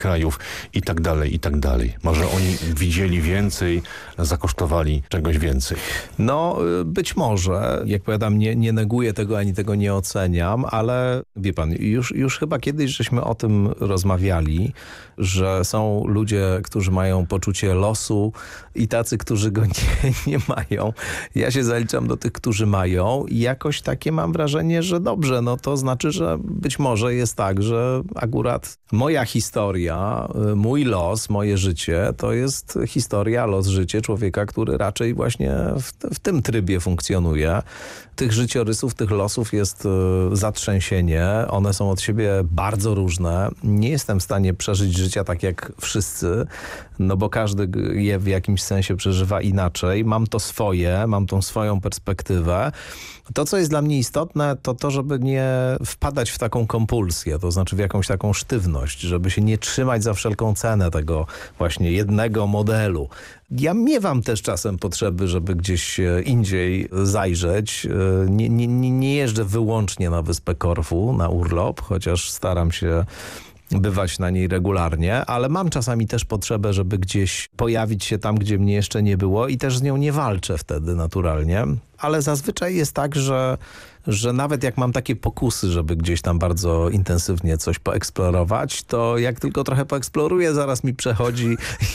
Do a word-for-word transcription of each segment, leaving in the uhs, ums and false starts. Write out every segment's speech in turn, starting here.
krajów i tak dalej, i tak dalej. Może oni widzieli więcej, zakosztowali czegoś więcej. No, być może. Jak powiadam, nie, nie neguję tego, ani tego nie oceniam, ale wie pan, już, już chyba kiedyś żeśmy o tym rozmawiali, że są ludzie, którzy mają poczucie losu i tacy, którzy go nie, nie mają. Ja się zaliczam do tych, którzy mają i jakoś takie mam wrażenie, że dobrze, no to znaczy, że być może jest tak, że akurat moja historia, mój los, moje życie, to jest historia, los, życie człowieka, który raczej właśnie w, w tym trybie funkcjonuje. Tych życiorysów, tych losów jest zatrzęsienie. One są od siebie bardzo różne. Nie jestem w stanie przeżyć życia tak jak wszyscy, no bo każdy je w jakimś sensie przeżywa inaczej. Mam to swoje, mam tą swoją perspektywę. To, co jest dla mnie istotne, to to, żeby nie wpadać w taką kompulsję, to znaczy w jakąś taką sztywność, żeby się nie trzymać za wszelką cenę tego właśnie jednego modelu. Ja miewam też czasem potrzeby, żeby gdzieś indziej zajrzeć. Nie, nie, nie jeżdżę wyłącznie na wyspę Korfu na urlop, chociaż staram się bywać na niej regularnie, ale mam czasami też potrzebę, żeby gdzieś pojawić się tam, gdzie mnie jeszcze nie było i też z nią nie walczę wtedy naturalnie. Ale zazwyczaj jest tak, że, że nawet jak mam takie pokusy, żeby gdzieś tam bardzo intensywnie coś poeksplorować, to jak tylko trochę poeksploruję, zaraz mi przechodzi i,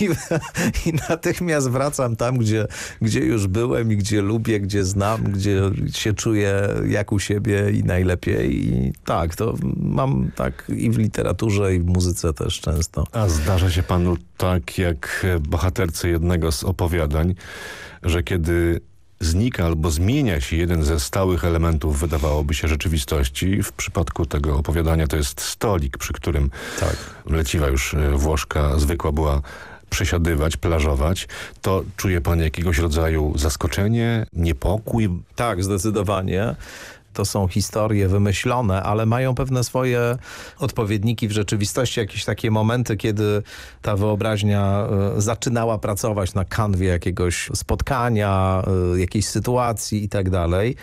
i natychmiast wracam tam, gdzie, gdzie już byłem i gdzie lubię, gdzie znam, gdzie się czuję jak u siebie i najlepiej. I tak, to mam tak i w literaturze, i w muzyce też często. A zdarza się panu tak jak bohaterce jednego z opowiadań, że kiedy znika albo zmienia się jeden ze stałych elementów, wydawałoby się, rzeczywistości. W przypadku tego opowiadania to jest stolik, przy którym tak. leciwa już Włoszka zwykła była przesiadywać, plażować. To czuje pan jakiegoś rodzaju zaskoczenie, niepokój? Tak, zdecydowanie. To są historie wymyślone, ale mają pewne swoje odpowiedniki w rzeczywistości. Jakieś takie momenty, kiedy ta wyobraźnia y, zaczynała pracować na kanwie jakiegoś spotkania, y, jakiejś sytuacji i tak dalej.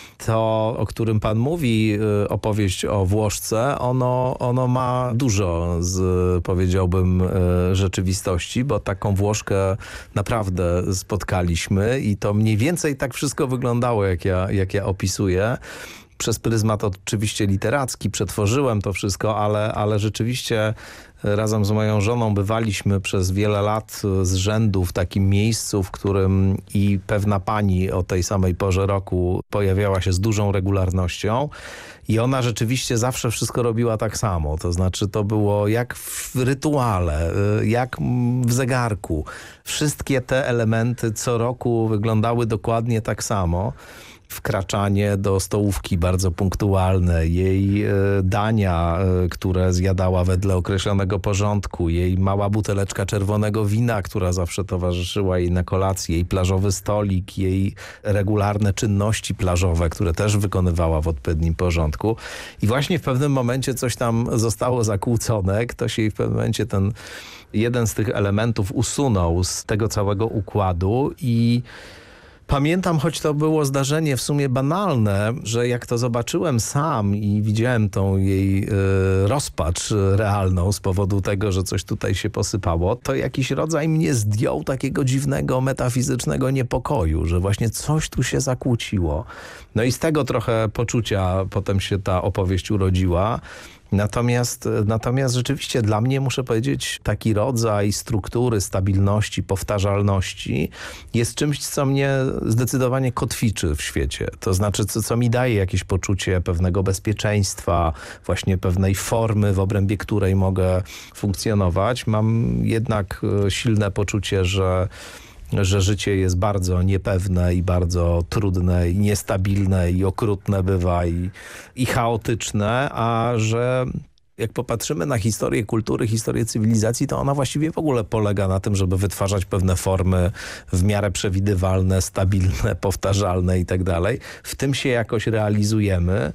To, o którym pan mówi, opowieść o Włoszce, ono, ono ma dużo z, powiedziałbym, rzeczywistości, bo taką Włoszkę naprawdę spotkaliśmy i to mniej więcej tak wszystko wyglądało, jak ja, jak ja opisuję. Przez pryzmat oczywiście literacki przetworzyłem to wszystko, ale, ale rzeczywiście razem z moją żoną bywaliśmy przez wiele lat z rzędu w takim miejscu, w którym i pewna pani o tej samej porze roku pojawiała się z dużą regularnością i ona rzeczywiście zawsze wszystko robiła tak samo. To znaczy to było jak w rytuale, jak w zegarku. Wszystkie te elementy co roku wyglądały dokładnie tak samo. Wkraczanie do stołówki bardzo punktualne, jej e, dania, e, które zjadała wedle określonego porządku, jej mała buteleczka czerwonego wina, która zawsze towarzyszyła jej na kolacji, jej plażowy stolik, jej regularne czynności plażowe, które też wykonywała w odpowiednim porządku. I właśnie w pewnym momencie coś tam zostało zakłócone, ktoś jej w pewnym momencie ten jeden z tych elementów usunął z tego całego układu i pamiętam, choć to było zdarzenie w sumie banalne, że jak to zobaczyłem sam i widziałem tą jej y, rozpacz realną z powodu tego, że coś tutaj się posypało, to jakiś rodzaj mnie zdjął takiego dziwnego, metafizycznego niepokoju, że właśnie coś tu się zakłóciło. No i z tego trochę poczucia potem się ta opowieść urodziła. Natomiast, natomiast rzeczywiście dla mnie, muszę powiedzieć, taki rodzaj struktury, stabilności, powtarzalności jest czymś, co mnie zdecydowanie kotwiczy w świecie. To znaczy, co, co mi daje jakieś poczucie pewnego bezpieczeństwa, właśnie pewnej formy, w obrębie której mogę funkcjonować. Mam jednak silne poczucie, że że życie jest bardzo niepewne i bardzo trudne i niestabilne i okrutne bywa i, i chaotyczne, a że jak popatrzymy na historię kultury, historię cywilizacji, to ona właściwie w ogóle polega na tym, żeby wytwarzać pewne formy w miarę przewidywalne, stabilne, powtarzalne i tak dalej. W tym się jakoś realizujemy.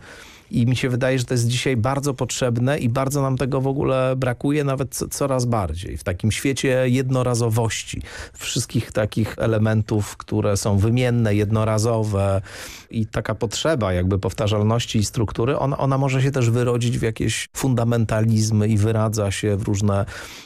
I mi się wydaje, że to jest dzisiaj bardzo potrzebne i bardzo nam tego w ogóle brakuje, nawet co, coraz bardziej. W takim świecie jednorazowości, wszystkich takich elementów, które są wymienne, jednorazowe i taka potrzeba jakby powtarzalności i struktury, ona, ona może się też wyrodzić w jakieś fundamentalizmy i wyradza się w różne